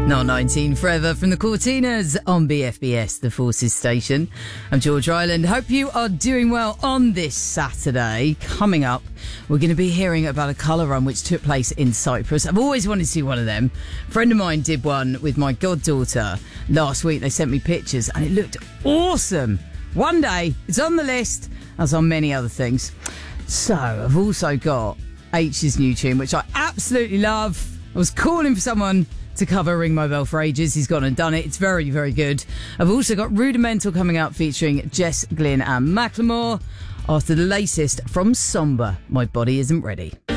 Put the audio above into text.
Not 19 Forever from the Cortinas on BFBS, the Forces Station. I'm George Ryland. Hope you are doing well on this Saturday. Coming up, we're going to be hearing about a colour run which took place in Cyprus. I've always wanted to see one of them. A friend of mine did one with my goddaughter last week. They sent me pictures and it looked awesome. One day, it's on the list, as on many other things. So, I've also got H's new tune, which I absolutely love. I was calling for someone to cover Ring My Bell for ages. He's gone and done it. It's very, very good. I've also got Rudimental coming up featuring Jess Glynn and Macklemore after the latest from Somber, My Body Isn't Ready.